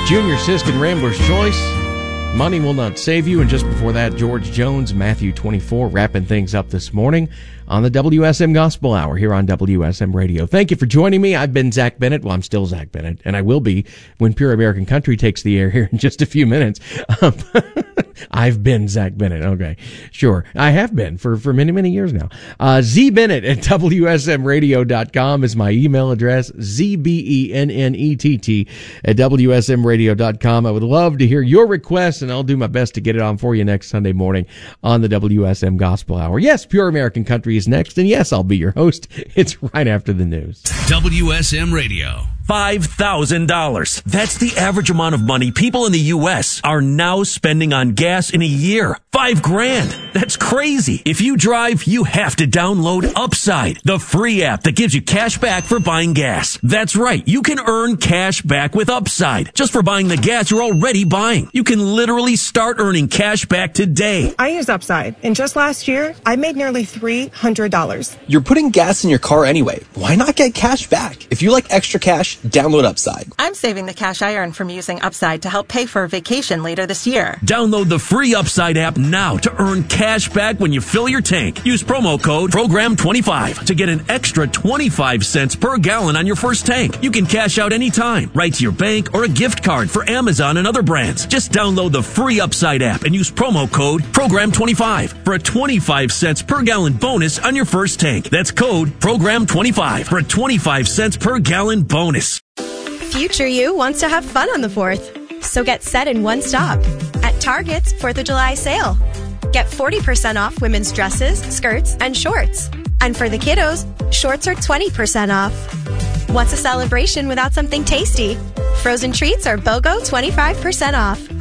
Junior Sisk and Rambler's Choice. Money Will Not Save You. And just before that, George Jones, Matthew 24, wrapping things up this morning on the WSM Gospel Hour here on WSM Radio. Thank you for joining me. I've been Zach Bennett. Well, I'm still Zach Bennett, and I will be when Pure American Country takes the air here in just a few minutes. I've been Zach Bennett. Okay, sure. I have been for many, many years now. ZBennett at WSMradio.com is my email address. ZBENNETT at WSMradio.com. I would love to hear your requests, and I'll do my best to get it on for you next Sunday morning on the WSM Gospel Hour. Yes, Pure American Country is next, and yes, I'll be your host. It's right after the news. WSM Radio. $5,000. That's the average amount of money people in the U.S. are now spending on gas in a year. $5,000. That's crazy. If you drive, you have to download Upside, the free app that gives you cash back for buying gas. That's right. You can earn cash back with Upside just for buying the gas you're already buying. You can literally start earning cash back today. I use Upside, and just last year, I made nearly $300. You're putting gas in your car anyway. Why not get cash back? If you like extra cash, download Upside. I'm saving the cash I earn from using Upside to help pay for a vacation later this year. Download the free Upside app now to earn cash back when you fill your tank. Use promo code PROGRAM25 to get an extra 25 cents per gallon on your first tank. You can cash out anytime, right to your bank or a gift card for Amazon and other brands. Just download the free Upside app and use promo code PROGRAM25 for a 25 cents per gallon bonus on your first tank. That's code PROGRAM25 for a 25 cents per gallon bonus. Future you wants to have fun on the 4th, so get set in one stop at Target's 4th of July sale. Get 40% off women's dresses, skirts, and shorts. And for the kiddos, shorts are 20% off. What's a celebration without something tasty? Frozen treats are BOGO 25% off.